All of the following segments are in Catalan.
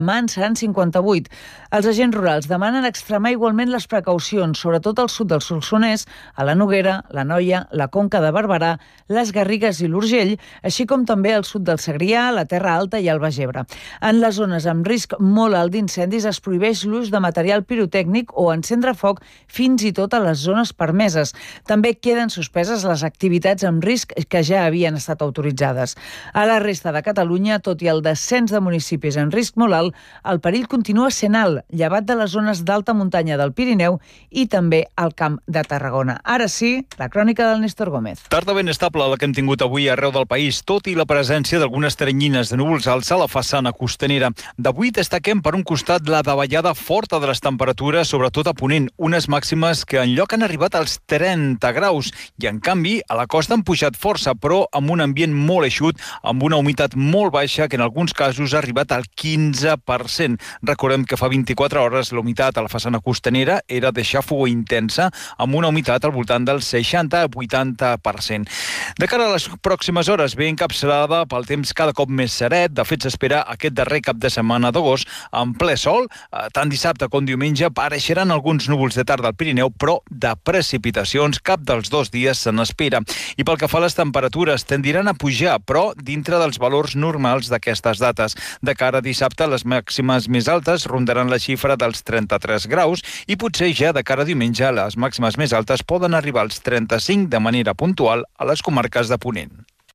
En seran 58. Els agents rurals demanen extremar igualment les precaucions, sobretot al sud del Solsonès, a la Noguera, la Noia, la Conca de Barberà, les Garrigues i l'Urgell, així com també al sud del Segrià, la Terra Alta i el Baix Ebre. En les zones amb risc molt alt d'incendis es prohibeix l'ús de material pirotècnic o encendre foc fins i tot a les zones permeses. També queden suspeses les activitats amb risc que ja havien estat autoritzades. A la resta de Catalunya, tot i el descens de municipis en risc molt alt, el perill continua sent alt, llevat de les zones d'alta muntanya del Pirineu i també al Camp de Tarragona. Ara sí, la crònica del Néstor Gómez. Tarda ben estable la que hem tingut avui arreu del país, tot i la presència d'algunes teranyines de núvols alts a la façana costanera. D'avui destaquem per un costat la davallada forta de les temperatures, sobretot a Ponent, unes màximes que enlloc han arribat als 30 graus i en canvi a la costa han pujat força, però amb un ambient molt eixut, amb una humitat molt baixa que en alguns casos ha arribat al 15%. Recordem que fa 24 hores la humitat a la façana costanera era de xàfega intensa amb una humitat al voltant del 60-80%. De cara a les pròximes hores ve encapçalada pel temps cada cop més seret. De fet, s'espera aquest darrer cap de setmana d'agost en ple sol. Tant dissabte com diumenge apareixeran alguns núvols de tarda al Pirineu, però de precipitacions cap dels dos dies se n'espera. I pel que fa a les temperatures, tendiran a pujar, però dintre dels valors normals d'aquestes dates. De cara a dissabte, les màximes més altes rondaran la xifra dels 33 graus i potser ja de cara a diumenge les màximes més altes poden arribar als 35 de manera puntual a les comarques de Ponent.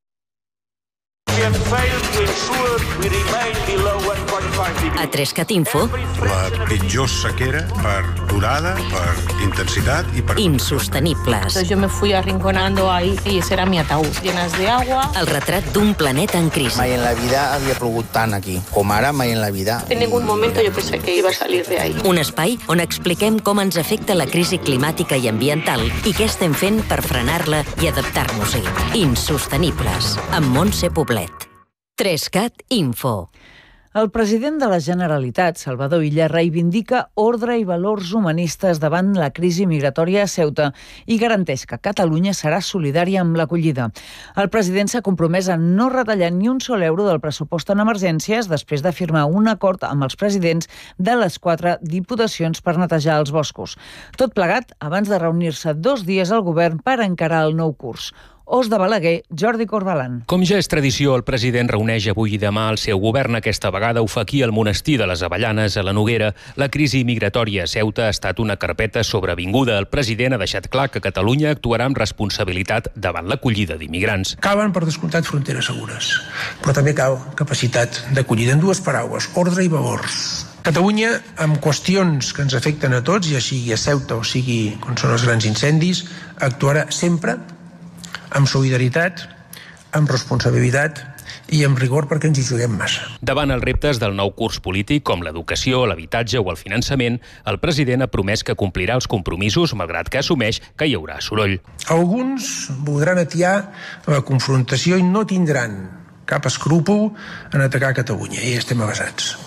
A 3CAT Info, la pitjor sequera per durada, per intensidad y per... insostenibles. Entonces yo me fui arrinconando ahí y ese era mi ataúd, llenas de agua. El retrat d'un planeta en crisi. Mai en la vida havia plogut tant aquí, com ara mai en la vida. En ningún momento yo pensé que iba a salir de ahí. Un espai on expliquem com ens afecta la crisi climàtica i ambiental i què estem fent per frenar-la i adaptar-nos-hi. Insostenibles, amb Montse Poblet. 3CAT Info. El president de la Generalitat, Salvador Illa, reivindica ordre i valors humanistes davant la crisi migratòria a Ceuta i garanteix que Catalunya serà solidària amb l'acollida. El president s'ha compromès a no retallar ni un sol euro del pressupost en emergències després de firmar un acord amb els presidents de les 4 diputacions per netejar els boscos. Tot plegat abans de reunir-se 2 dies al govern per encarar el nou curs. Os de Balaguer, Jordi Corbalan. Com ja és tradició, el president reuneix avui i demà el seu govern. Aquesta vegada ho fa aquí al monestir de les Avellanes, a la Noguera. La crisi migratòria a Ceuta ha estat una carpeta sobrevinguda. El president ha deixat clar que Catalunya actuarà amb responsabilitat davant l'acollida d'immigrants. Calen, per descomptat, fronteres segures, però també cal capacitat d'acollida. En 2 paraules, ordre i valors. Catalunya, amb qüestions que ens afecten a tots, ja sigui a Ceuta o sigui on són els grans incendis, actuarà sempre amb solidaritat, amb responsabilitat i amb rigor perquè ens hi juguem massa. Davant els reptes del nou curs polític, com l'educació, l'habitatge o el finançament, el president ha promès que complirà els compromisos, malgrat que assumeix que hi haurà soroll. Alguns voldran atiar la confrontació i no tindran cap escrúpol en atacar Catalunya, i estem avasats.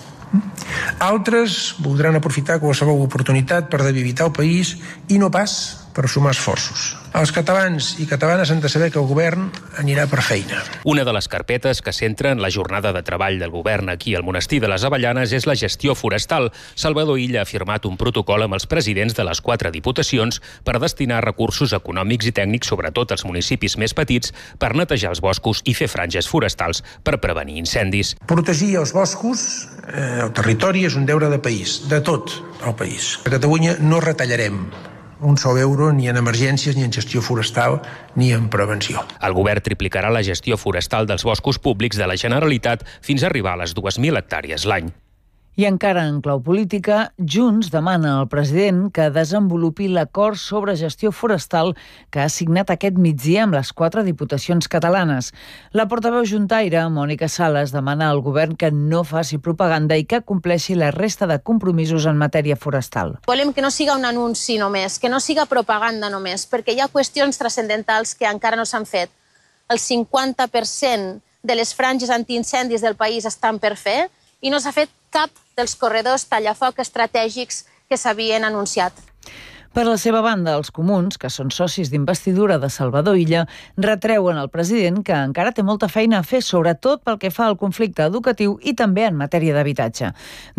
Altres voldran aprofitar qualsevol oportunitat per debilitar el país i no pas per sumar esforços. Els catalans i catalanes han de saber que el govern anirà per feina. Una de les carpetes que centra en la jornada de treball del govern aquí al monestir de les Avellanes és la gestió forestal. Salvador Illa ha firmat un protocol amb els presidents de les 4 diputacions per destinar recursos econòmics i tècnics, sobretot als municipis més petits, per netejar els boscos i fer franges forestals per prevenir incendis. Protegir els boscos, el territori, és un deure de país, de tot el país. A Catalunya no retallarem un sol euro ni en emergències, ni en gestió forestal, ni en prevenció. El govern triplicarà la gestió forestal dels boscos públics de la Generalitat fins a arribar a les 2.000 hectàrees l'any. I encara en clau política, Junts demana al president que desenvolupi l'acord sobre gestió forestal que ha signat aquest migdia amb les 4 diputacions catalanes. La portaveu juntaire, Mònica Sales, demana al govern que no faci propaganda i que compleixi la resta de compromisos en matèria forestal. Volem que no siga un anunci només, que no siga propaganda només, perquè hi ha qüestions transcendentals que encara no s'han fet. El 50% de les franges antiincendis del país estan per fer i no s'ha fet cap dels corredors tallafoc estratègics que s'havien anunciat. Per la seva banda, els comuns, que són socis d'investidura de Salvador Illa, retreuen al president que encara té molta feina a fer, sobretot pel que fa al conflicte educatiu i també en matèria d'habitatge.